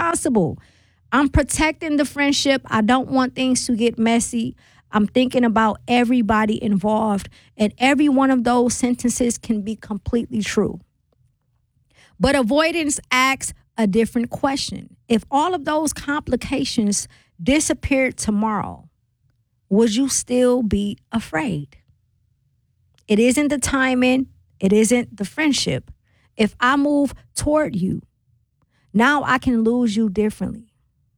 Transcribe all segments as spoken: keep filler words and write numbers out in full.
responsible. I'm protecting the friendship. I don't want things to get messy. I'm thinking about everybody involved, and every one of those sentences can be completely true. But avoidance asks a different question. If all of those complications disappeared tomorrow, would you still be afraid? It isn't the timing. It isn't the friendship. If I move toward you, now I can lose you differently.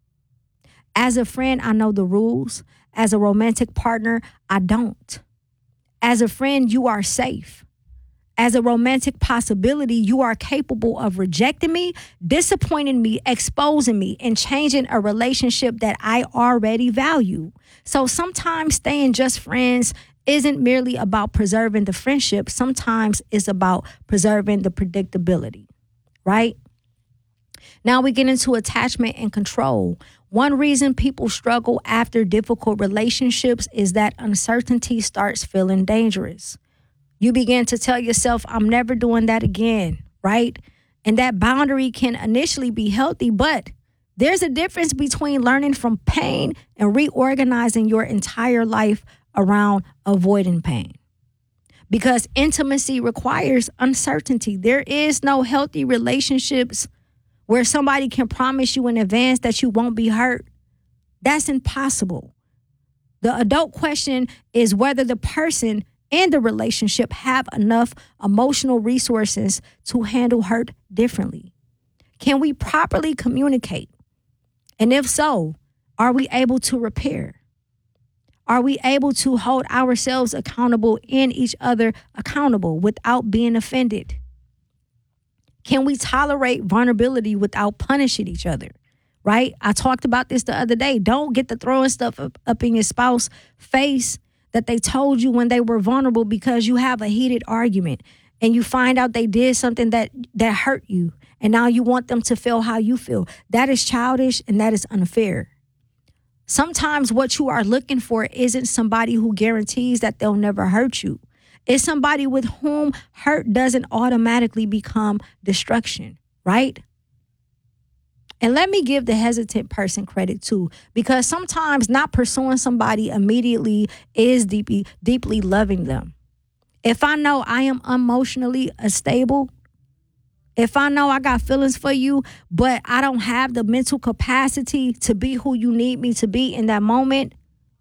As a friend, I know the rules. As a romantic partner, I don't. As a friend, you are safe. As a romantic possibility, you are capable of rejecting me, disappointing me, exposing me, and changing a relationship that I already value. So sometimes staying just friends isn't merely about preserving the friendship. Sometimes it's about preserving the predictability, right? Now we get into attachment and control. One reason people struggle after difficult relationships is that uncertainty starts feeling dangerous. You begin to tell yourself, I'm never doing that again, right? And that boundary can initially be healthy, but there's a difference between learning from pain and reorganizing your entire life around avoiding pain. Because intimacy requires uncertainty. There is no healthy relationships where somebody can promise you in advance that you won't be hurt. That's impossible. The adult question is whether the person in the relationship have enough emotional resources to handle hurt differently. Can we properly communicate? And if so, are we able to repair? Are we able to hold ourselves accountable and each other accountable without being offended? Can we tolerate vulnerability without punishing each other? Right? I talked about this the other day. Don't get to throwing stuff up, up in your spouse's face that they told you when they were vulnerable because you have a heated argument and you find out they did something that, that hurt you. And now you want them to feel how you feel. That is childish and that is unfair. Sometimes what you are looking for isn't somebody who guarantees that they'll never hurt you. It's somebody with whom hurt doesn't automatically become destruction, right? And let me give the hesitant person credit too, because sometimes not pursuing somebody immediately is deeply, deeply loving them. If I know I am emotionally unstable, if I know I got feelings for you, but I don't have the mental capacity to be who you need me to be in that moment,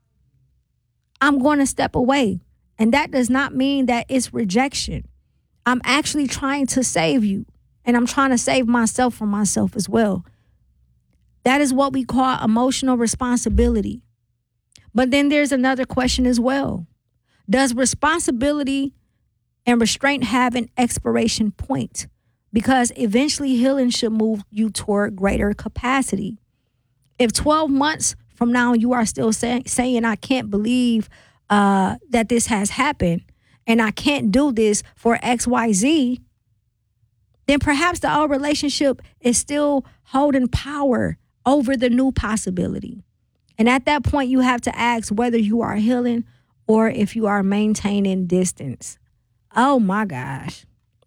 I'm going to step away. And that does not mean that it's rejection. I'm actually trying to save you. And I'm trying to save myself from myself as well. That is what we call emotional responsibility. But then there's another question as well. Does responsibility and restraint have an expiration point? Because eventually healing should move you toward greater capacity. If twelve months from now you are still say, saying, I can't believe uh, that this has happened and I can't do this for X Y Z, then perhaps the old relationship is still holding power over the new possibility. And at that point, you have to ask whether you are healing or if you are maintaining distance. Oh my gosh.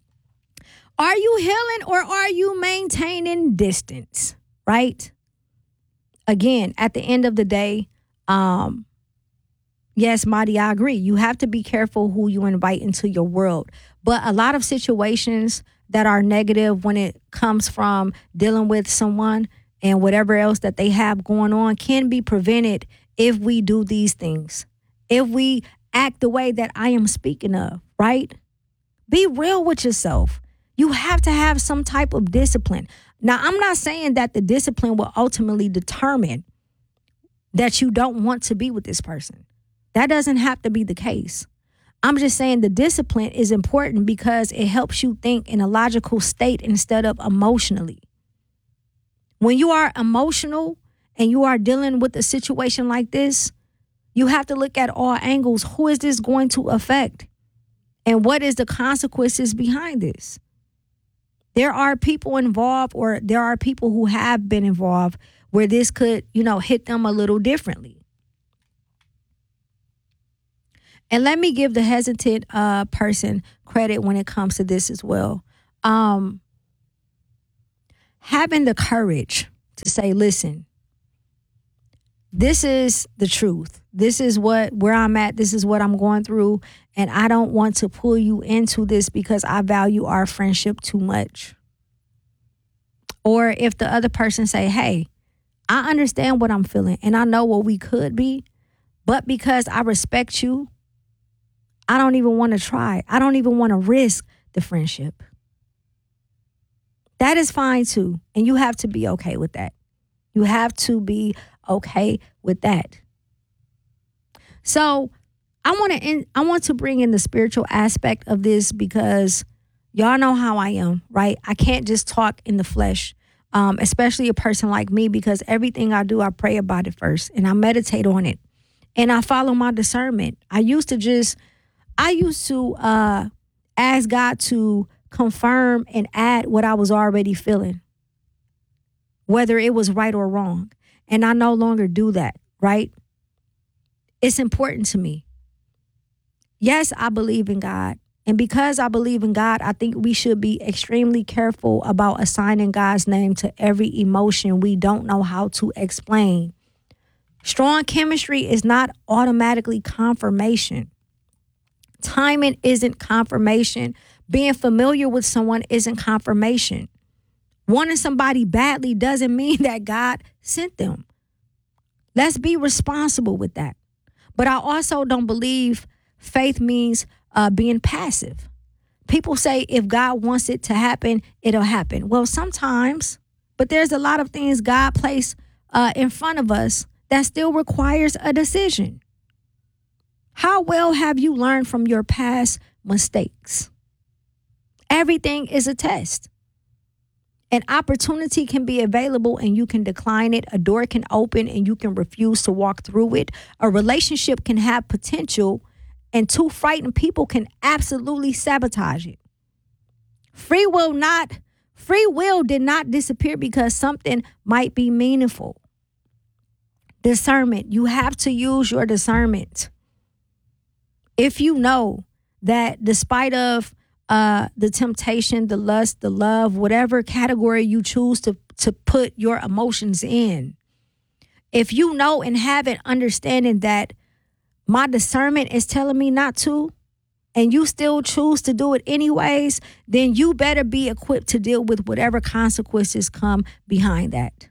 Are you healing or are you maintaining distance? Right? Again, at the end of the day, um, yes, Madi, I agree. You have to be careful who you invite into your world. But a lot of situations that are negative when it comes from dealing with someone and whatever else that they have going on can be prevented if we do these things. If we act the way that I am speaking of, right? Be real with yourself. You have to have some type of discipline. Now, I'm not saying that the discipline will ultimately determine that you don't want to be with this person. That doesn't have to be the case. I'm just saying the discipline is important because it helps you think in a logical state instead of emotionally. When you are emotional and you are dealing with a situation like this, you have to look at all angles. Who is this going to affect? And what is the consequences behind this? There are people involved, or there are people who have been involved where this could, you know, hit them a little differently. And let me give the hesitant uh, person credit when it comes to this as well. Um, having the courage to say, listen, this is the truth. This is what where I'm at. This is what I'm going through. And I don't want to pull you into this because I value our friendship too much. Or if the other person say, hey, I understand what I'm feeling and I know what we could be, but because I respect you, I don't even want to try. I don't even want to risk the friendship. That is fine too. And you have to be okay with that. You have to be okay with that. So I want to in, I want to bring in the spiritual aspect of this because y'all know how I am, right? I can't just talk in the flesh, um, especially a person like me, because everything I do, I pray about it first and I meditate on it and I follow my discernment. I used to just, I used to uh, ask God to confirm and add what I was already feeling, whether it was right or wrong. And I no longer do that, right? It's important to me. Yes, I believe in God. And because I believe in God, I think we should be extremely careful about assigning God's name to every emotion we don't know how to explain. Strong chemistry is not automatically confirmation. Timing isn't confirmation. Being familiar with someone isn't confirmation. Wanting somebody badly doesn't mean that God sent them. Let's be responsible with that. But I also don't believe faith means uh, being passive. People say if God wants it to happen, it'll happen. Well, sometimes, but there's a lot of things God placed uh, in front of us that still requires a decision. How well have you learned from your past mistakes? Everything is a test. An opportunity can be available and you can decline it. A door can open and you can refuse to walk through it. A relationship can have potential and two frightened people can absolutely sabotage it. Free will not, free will did not disappear because something might be meaningful. Discernment. You have to use your discernment. If you know that despite of uh, the temptation, the lust, the love, whatever category you choose to, to put your emotions in, if you know and have an understanding that my discernment is telling me not to, and you still choose to do it anyways, then you better be equipped to deal with whatever consequences come behind that.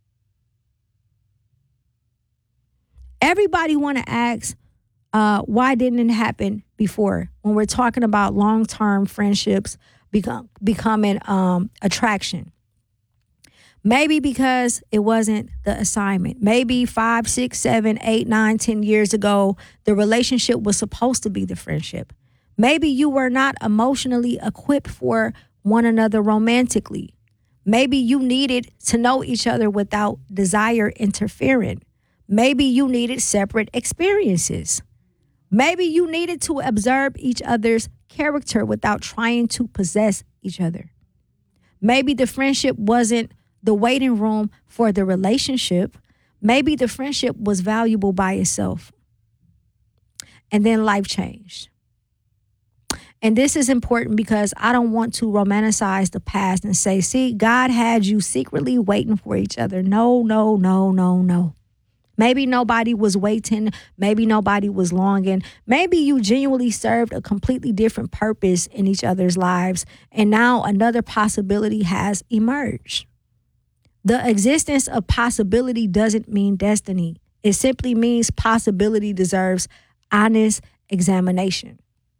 Everybody want to ask, Uh, why didn't it happen before? When we're talking about long-term friendships become, becoming um, attraction. Maybe because it wasn't the assignment. Maybe five, six, seven, eight, nine, ten years ago, the relationship was supposed to be the friendship. Maybe you were not emotionally equipped for one another romantically. Maybe you needed to know each other without desire interfering. Maybe you needed separate experiences. Maybe you needed to observe each other's character without trying to possess each other. Maybe the friendship wasn't the waiting room for the relationship. Maybe the friendship was valuable by itself. And then life changed. And this is important because I don't want to romanticize the past and say, see, God had you secretly waiting for each other. No, no, no, no, no. Maybe nobody was waiting. Maybe nobody was longing. Maybe you genuinely served a completely different purpose in each other's lives. And now another possibility has emerged. The existence of possibility doesn't mean destiny. It simply means possibility deserves honest examination.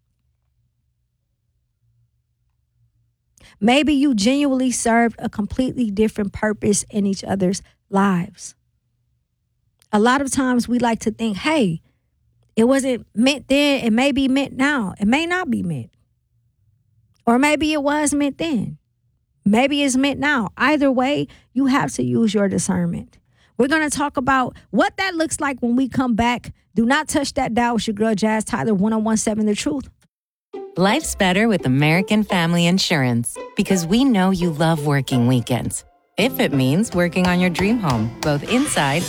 Maybe you genuinely served a completely different purpose in each other's lives. A lot of times we like to think, hey, it wasn't meant then. It may be meant now. It may not be meant. Or maybe it was meant then. Maybe it's meant now. Either way, you have to use your discernment. We're going to talk about what that looks like when we come back. Do not touch that dial with your girl, Jazz Tyler, one oh one seven The Truth. Life's better with American Family Insurance because we know you love working weekends. If it means working on your dream home, both inside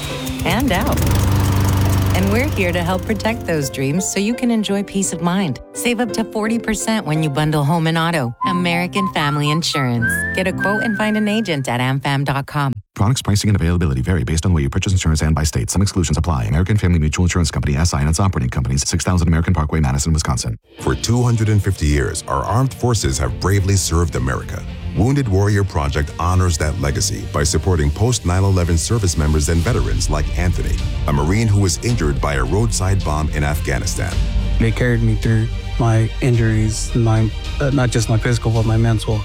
and out. And we're here to help protect those dreams so you can enjoy peace of mind. Save up to forty percent when you bundle home and auto. American Family Insurance. Get a quote and find an agent at a m fam dot com. Products pricing and availability vary based on the way you purchase insurance and by state. Some exclusions apply. American Family Mutual Insurance Company, S I and its operating companies, six thousand American Parkway, Madison, Wisconsin. For two hundred fifty years, our armed forces have bravely served America. Wounded Warrior Project honors that legacy by supporting post nine eleven service members and veterans like Anthony, a Marine who was injured by a roadside bomb in Afghanistan. They carried me through my injuries, my uh, not just my physical, but my mental.